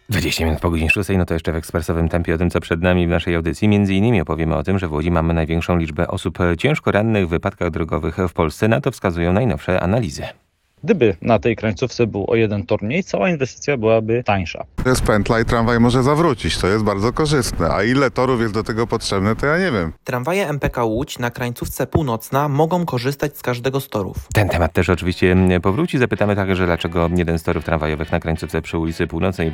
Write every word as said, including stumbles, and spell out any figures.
dwadzieścia minut po godzinie szóstej, no to jeszcze w ekspresowym tempie o tym, co przed nami w naszej audycji. Między innymi opowiemy o tym, że w Łodzi mamy największą liczbę osób ciężko rannych w wypadkach drogowych w Polsce. Na to wskazują najnowsze analizy. Gdyby na tej krańcówce był o jeden tor mniej, cała inwestycja byłaby tańsza. To jest pętla i tramwaj może zawrócić, to jest bardzo korzystne. A ile torów jest do tego potrzebne, to ja nie wiem. Tramwaje M P K Łódź na krańcówce północna mogą korzystać z każdego z torów. Ten temat też oczywiście powróci. Zapytamy także, dlaczego jeden z torów tramwajowych na krańcówce przy ulicy Północnej